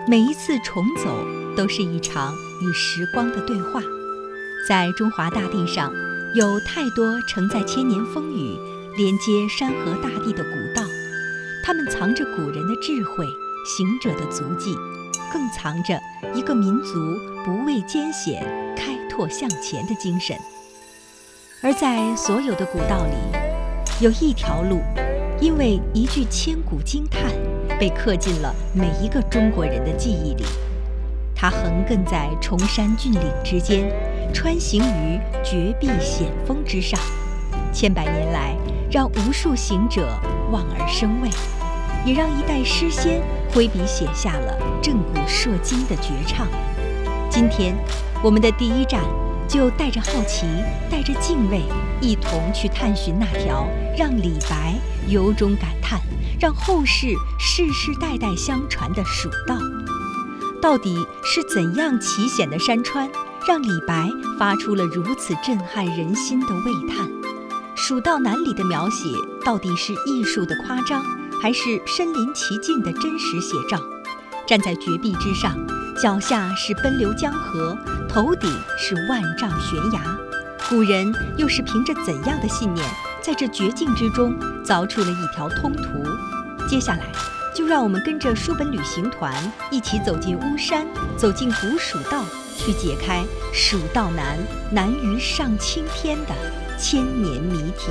每一次重走都是一场与时光的对话。在中华大地上，有太多承载千年风雨、连接山河大地的古道，它们藏着古人的智慧、行者的足迹，更藏着一个民族不畏艰险、开拓向前的精神。而在所有的古道里，有一条路，因为一句千古惊叹，被刻进了每一个中国人的记忆里。它横亘在崇山峻岭之间，穿行于绝壁险峰之上，千百年来让无数行者望而生畏，也让一代诗仙挥笔写下了震古烁今的绝唱。今天我们的第一站，就带着好奇，带着敬畏，一同去探寻那条让李白由衷感叹，让后世世世代代相传的蜀道。到底是怎样奇险的山川，让李白发出了如此震撼人心的喟叹？蜀道难里的描写，到底是艺术的夸张，还是身临其境的真实写照？站在绝壁之上，脚下是奔流江河，头顶是万丈悬崖，古人又是凭着怎样的信念，在这绝境之中凿出了一条通途？接下来就让我们跟着书本旅行团一起走进巫山，走进古蜀道，去解开蜀道难，难于上青天的千年谜题。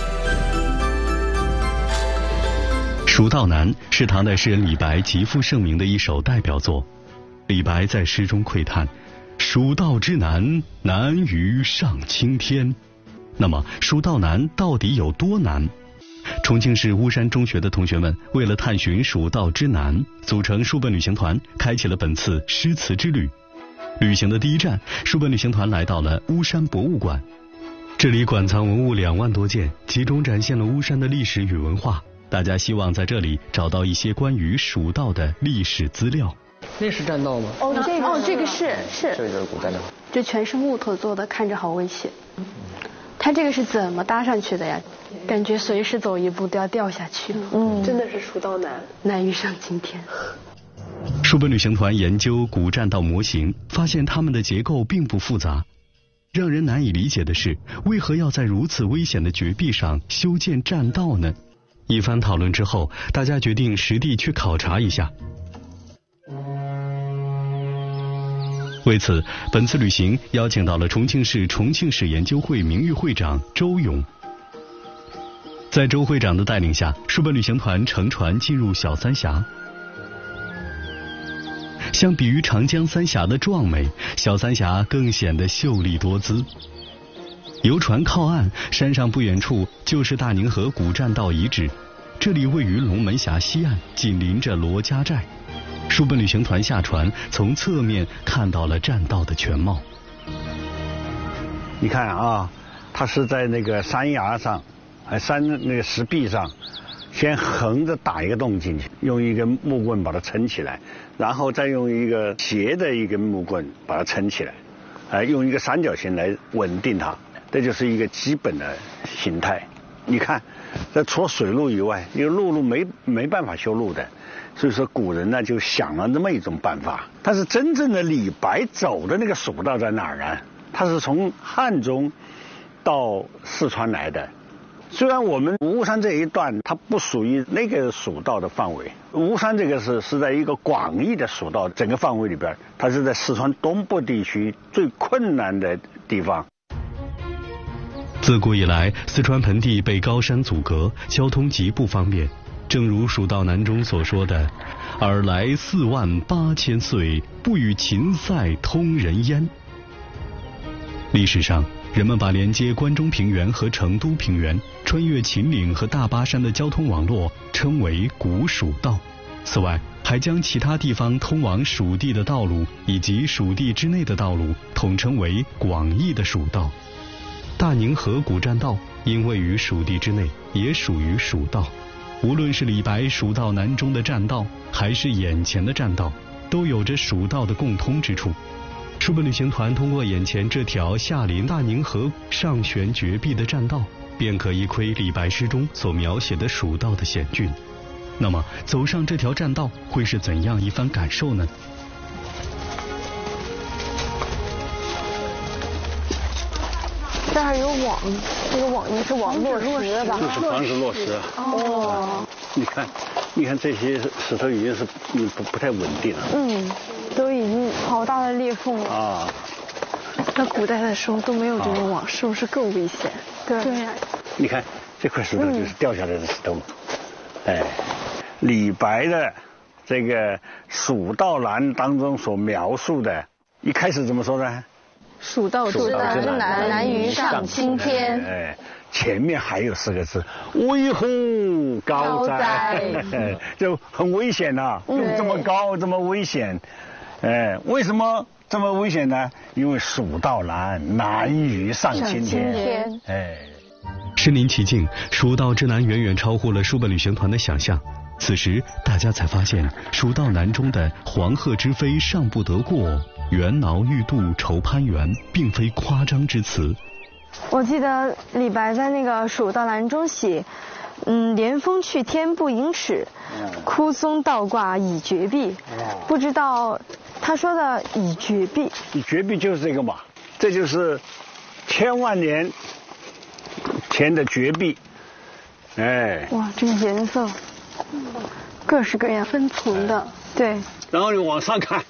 蜀道难是唐代诗人李白极负盛名的一首代表作。李白在诗中喟叹：蜀道之难，难于上青天。那么蜀道难到底有多难？重庆市巫山中学的同学们为了探寻蜀道之难，组成书本旅行团，开启了本次诗词之旅。旅行的第一站，书本旅行团来到了巫山博物馆。这里馆藏文物2万多件，集中展现了巫山的历史与文化。大家希望在这里找到一些关于蜀道的历史资料。 那是栈道吗？ 这个是， 这就是古栈道。 这全是木头做的，看着好危险。它这个是怎么搭上去的呀？感觉随时走一步都要掉下去。 真的是蜀道难， 难于上青天。 书本旅行团研究古栈道模型，发现它们的结构并不复杂。让人难以理解的是，为何要在如此危险的绝壁上修建栈道呢？一番讨论之后，大家决定实地去考察一下。为此，本次旅行邀请到了重庆市重庆史研究会名誉会长周勇。在周会长的带领下，书本旅行团乘船进入小三峡。相比于长江三峡的壮美，小三峡更显得秀丽多姿。游船靠岸，山上不远处就是大宁河古栈道遗址，这里位于龙门峡西岸，紧邻着罗家寨。书本旅行团下船，从侧面看到了栈道的全貌。 你看啊，它是在那个山崖上，那个石壁上，先横着打一个洞进去，用一根木棍把它撑起来，然后再用一个斜的一根木棍把它撑起来，用一个三角形来稳定它，这就是一个基本的形态。你看，这除了水路以外，因为陆路没办法修路的。所以说古人呢就想了这么一种办法，但是真正的李白走的那个蜀道在哪儿呢？他是从汉中到四川来的。虽然我们巫山这一段它不属于那个蜀道的范围，巫山这个是在一个广义的蜀道整个范围里边，它是在四川东部地区最困难的地方。 自古以来，四川盆地被高山阻隔，交通极不方便。正如《蜀道难》中所说的：“尔来48000岁，不与秦塞通人烟。”历史上，人们把连接关中平原和成都平原、穿越秦岭和大巴山的交通网络称为古蜀道。此外，还将其他地方通往蜀地的道路以及蜀地之内的道路统称为广义的蜀道。大宁河古栈道因位于蜀地之内，也属于蜀道。无论是李白《蜀道难》中的栈道，还是眼前的栈道，都有着蜀道的共通之处。书本旅行团通过眼前这条下临大宁河上悬绝壁的栈道，便可一窥李白诗中所描写的蜀道的险峻。 那么走上这条栈道会是怎样一番感受呢？ 这儿有网，这个网也是网落石吧？ 就是防止落石。 哦， 你看这些石头已经是不太稳定了。 都已经好大的裂缝了啊。 那古代的时候都没有这种网，是不是更危险？对呀。 你看这块石头就是掉下来的石头。李白的这个《蜀道难》当中所描述的，一开始怎么说呢？ 蜀道之难，难于上青天。 前面还有4个字：危乎高哉。就很危险呐，又这么高，这么危险。为什么这么危险呢？因为蜀道难，难于上青天。 身临其境，蜀道之难远远超乎了书本旅行团的想象。此时大家才发现，蜀道难中的黄鹤之飞尚不得过，猿猱欲度愁攀援，并非夸张之词。 我记得李白在那个《蜀道难》中写，连峰去天不盈尺，枯松倒挂倚绝壁。不知道他说的倚绝壁， 倚绝壁就是这个嘛，这就是千万年前的绝壁。 哇，这个颜色，各式各样分层的，对。 然后你往上看，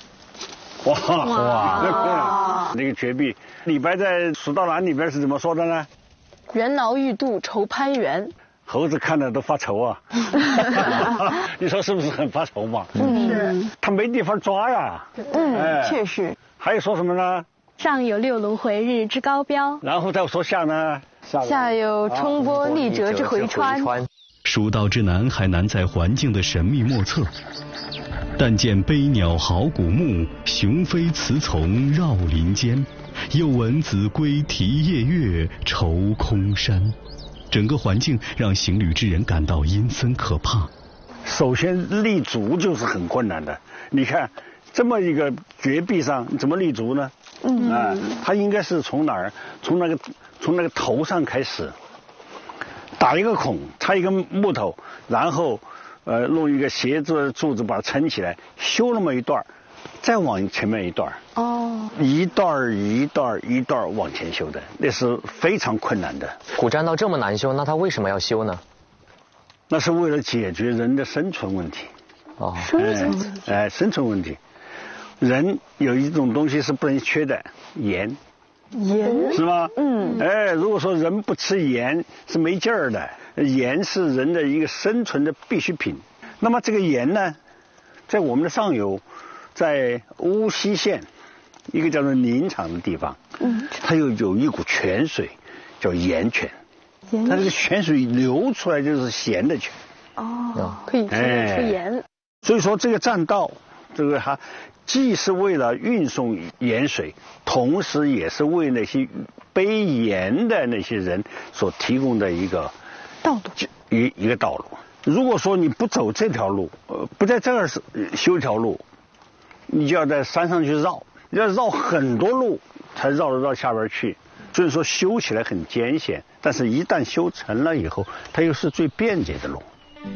哇，那个绝壁，李白在《蜀道难》里边是怎么说的呢？ 猿猱欲度愁攀援。 猴子看了都发愁啊。你说是不是很发愁嘛？ 是。 他没地方抓呀。 确实。 还有说什么呢？ 上有六龙回日之高标， 然后再说下呢？ 下有冲波逆折之回川。 蜀道之难还难在环境的神秘莫测。但见悲鸟号古木，雄飞雌从绕林间。又闻子规啼夜月，愁空山。整个环境让行旅之人感到阴森可怕。 首先立足就是很困难的。你看这么一个绝壁上怎么立足呢？它应该是从哪儿？从那个头上开始，打一个孔，插一根木头，然后弄一个斜柱子把它撑起来，修那么一段，再往前面一段。一段往前修的，那是非常困难的。 古栈道这么难修，那它为什么要修呢？ 那是为了解决人的生存问题。生存问题。人有一种东西是不能缺的，盐是吗？如果说人不吃盐是没劲儿的，盐是人的一个生存的必需品。那么这个盐呢，在我们的上游，在巫溪县一个叫做宁场的地方，它有一股泉水叫盐泉，它这个泉水流出来就是咸的泉。 可以出盐。 所以说这个栈道，这个它既是为了运送盐水，同时也是为那些背盐的那些人所提供的一个道路， 一个道路。如果说你不走这条路，不在这儿修一条路，你就要在山上去绕，要绕很多路才绕得到下边去。所以说修起来很艰险，但是一旦修成了以后，它又是最便捷的路。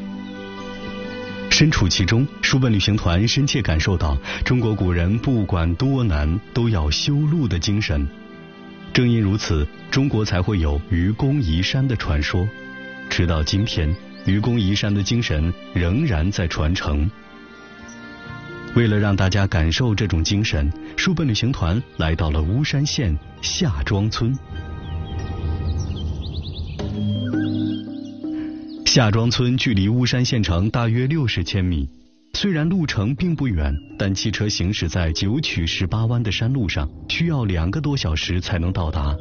身处其中，书本旅行团深切感受到中国古人不管多难都要修路的精神。正因如此，中国才会有愚公移山的传说。直到今天，愚公移山的精神仍然在传承。为了让大家感受这种精神，书本旅行团来到了巫山县夏庄村。夏庄村距离巫山县城大约60千米，虽然路程并不远，但汽车行驶在9曲18弯的山路上，需要2个多小时才能到达。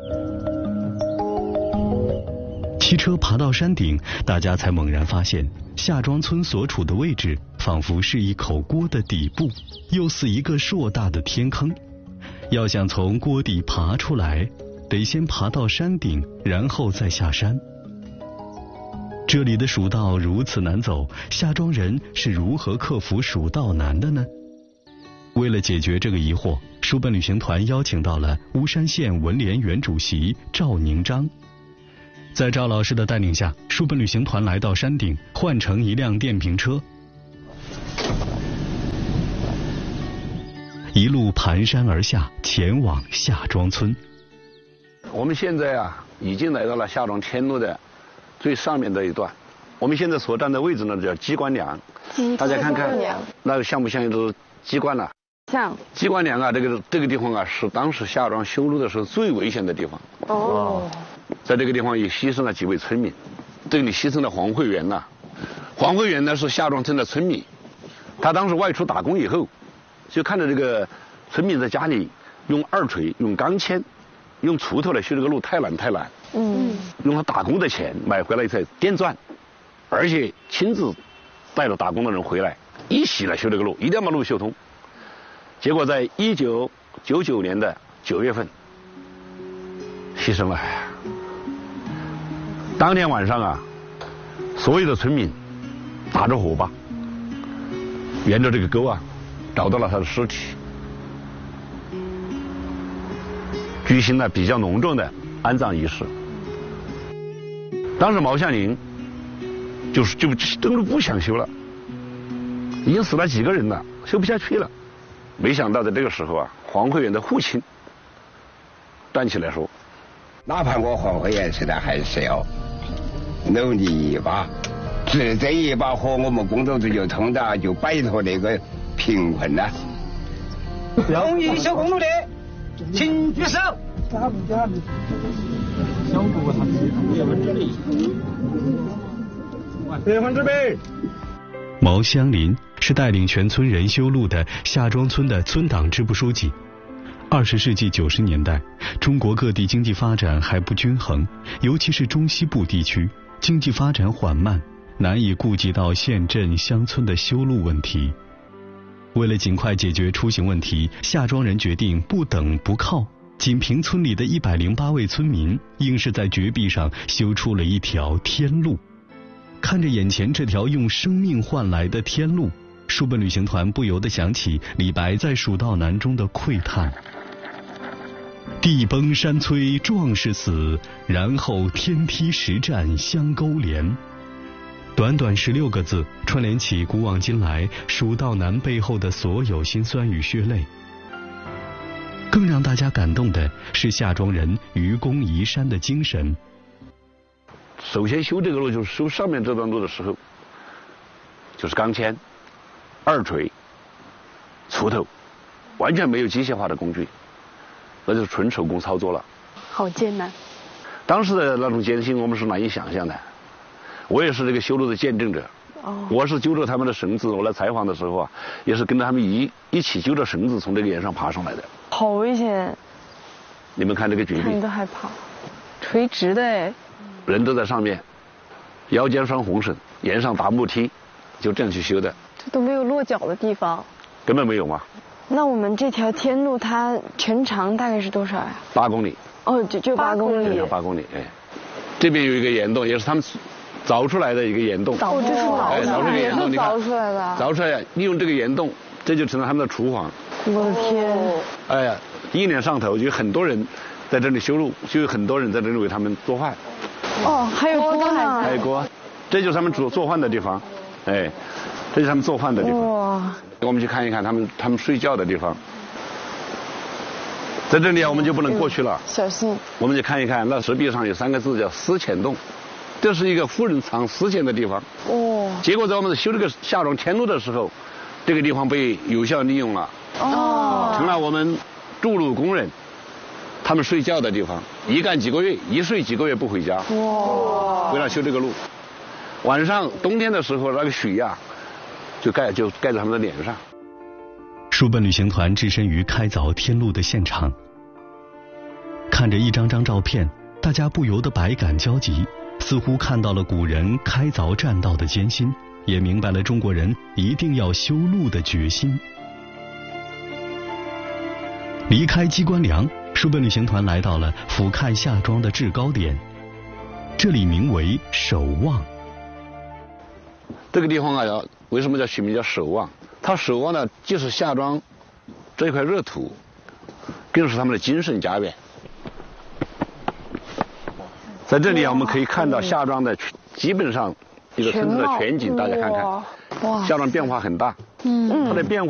骑车爬到山顶，大家才猛然发现，夏庄村所处的位置仿佛是一口锅的底部，又似一个硕大的天坑。要想从锅底爬出来，得先爬到山顶，然后再下山。这里的蜀道如此难走，夏庄人是如何克服蜀道难的呢？为了解决这个疑惑，书本旅行团邀请到了巫山县文联原主席赵宁章。 在赵老师的带领下，书本旅行团来到山顶，换乘一辆电瓶车，一路盘山而下，前往夏庄村。 我们现在已经来到了夏庄天路的最上面的一段。我们现在所站的位置呢，叫鸡冠梁。大家看看，那个像不像一只鸡冠呢？ 像。 鸡冠梁这个地方是当时夏庄修路的时候最危险的地方。 哦。 在这个地方也牺牲了几位村民，这里牺牲了黄慧元呐。黄慧元呢是夏庄村的村民，他当时外出打工以后，就看着这个村民在家里用二锤、用钢钎、用锄头来修这个路太难。用他打工的钱买回来一台电钻，而且亲自带着打工的人回来一起来修这个路，一定要把路修通。结果在1999年的9月份牺牲了。当天晚上所有的村民打着火把，沿着这个沟找到了他的尸体，举行了比较隆重的安葬仪式。当时毛向林就这个路不想修了，已经死了几个人了，修不下去了。没想到在这个时候黄慧元的父亲站起来说：“ 哪怕我黄慧元现在还是要努力一把，只这一把和我们工作组就通的，就摆脱那个贫困了。同意修公路的，请举手。100%。 毛湘林是带领全村人修路的夏庄村的村党支部书记。20世纪90年代，中国各地经济发展还不均衡，尤其是中西部地区经济发展缓慢，难以顾及到县镇乡村的修路问题。为了尽快解决出行问题，夏庄人决定不等不靠，仅凭村里的108位村民，硬是在绝壁上修出了一条天路。看着眼前这条用生命换来的天路，书本旅行团不由得想起李白在《蜀道难》中的喟叹：地崩山摧壮士死，然后天梯石栈相勾连。短短16个字，串联起古往今来蜀道难背后的所有辛酸与血泪。更让大家感动的是夏庄人愚公移山的精神。 首先修这个路，就是修上面这段路的时候，就是钢钎、二锤、锄头，完全没有机械化的工具，那就是纯手工操作了。 好艰难。 当时的那种艰辛，我们是难以想象的。我也是这个修路的见证者。我是揪着他们的绳子，我来采访的时候也是跟着他们一起揪着绳子从这个岩上爬上来的。 好危险！ 你们看这个绝壁， 看你都害怕。垂直的人都在上面，腰间拴红绳，沿上搭木梯，就这样去修的。 这都没有落脚的地方。 根本没有嘛。 那我们这条天路它全长大概是多少呀 ？8公里。 哦，就8公里。 8公里，这边有一个岩洞，也是他们凿出来的一个岩洞。 这是凿出来的岩洞，你看。 凿出来的。 凿出来，利用这个岩洞，这就成了他们的厨房。 我的天！ 一年上头就有很多人在这里修路，就有很多人在这里为他们做饭。 还有锅呢。 还有锅，这就是他们做饭的地方。这是他们做饭的地方。哇！我们去看一看他们睡觉的地方。在这里我们就不能过去了， 小心。 我们就看一看，那石壁上有3个字叫思前洞，这是一个妇人藏丝钱的地方。结果在我们修这个夏庄天路的时候，这个地方被有效利用了。成了我们筑路工人他们睡觉的地方，一干几个月，一睡几个月不回家。为了修这个路，晚上冬天的时候那个雪就盖在他们的脸上。 书本旅行团置身于开凿天路的现场，看着一张张照片，大家不由得百感交集，似乎看到了古人开凿栈道的艰辛，也明白了中国人一定要修路的决心。离开鸡冠梁，书本旅行团来到了俯瞰夏庄的制高点，这里名为守望。 这个地方为什么叫取名叫守望？它守望呢，既是夏庄这块热土，更是他们的精神家园。 在这里啊，我们可以看到夏庄的基本上一个村子的全景，大家看看， 哇， 夏庄变化很大。它的变化。